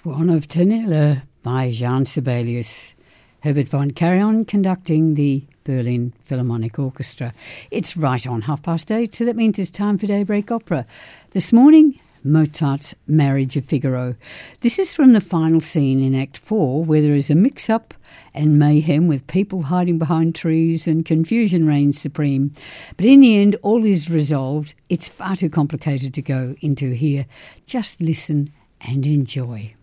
Swan of Tanilla by Jan Sibelius. Herbert von Karajan conducting the Berlin Philharmonic Orchestra. It's right on 8:30, so that means it's time for Daybreak Opera. This morning, Mozart's Marriage of Figaro. This is from the final scene in Act 4, where there is a mix-up and mayhem with people hiding behind trees and confusion reigns supreme. But in the end, all is resolved. It's far too complicated to go into here. Just listen and enjoy.